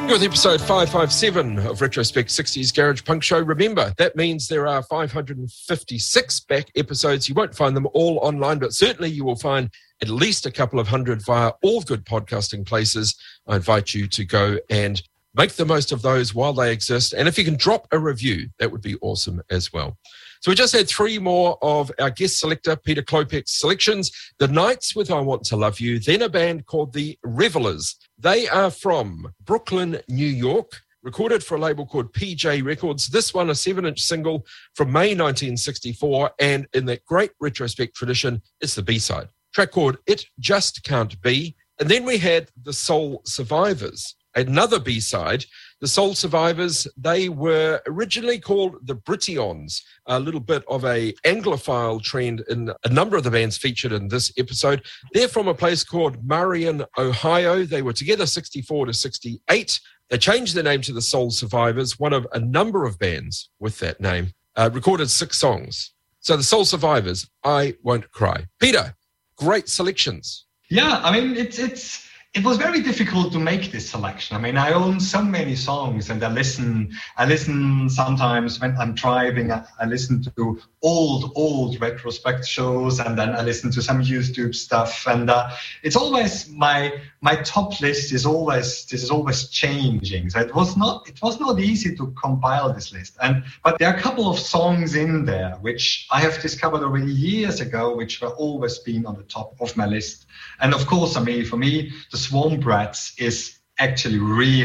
With episode 557 of Retrospect 60s Garage Punk Show. Remember, that means there are 556 back episodes. You won't find them all online, but certainly you will find at least a couple of hundred via all good podcasting places. I invite you to go and make the most of those while they exist. And if you can drop a review, that would be awesome as well. So we just had three more of our guest selector, Peter Klopek's selections. The Knights with I Want to Love You, then a band called the Revelers. They are from Brooklyn, New York, recorded for a label called PJ Records. This one, a 7-inch single from May 1964, and in that great retrospect tradition, it's the B-side. Track called It Just Can't Be. And then we had the Soul Survivors, another B-side. The Soul Survivors, they were originally called the Britions, a little bit of a Anglophile trend in a number of the bands featured in this episode. They're from a place called Marion, Ohio. They were together 64 to 68. They changed their name to the Soul Survivors, one of a number of bands with that name, recorded 6 songs. So the Soul Survivors, I Won't Cry. Peter, great selections. Yeah, I mean, it was very difficult to make this selection. I mean, I own so many songs, and I listen sometimes when I'm driving. I listen to old retrospect shows, and then I listen to some YouTube stuff. And it's always my top list is always changing. So it was not easy to compile this list. But there are a couple of songs in there which I have discovered already years ago, which were always been on the top of my list. And of course, I mean, for me, the Swamp Rats is actually really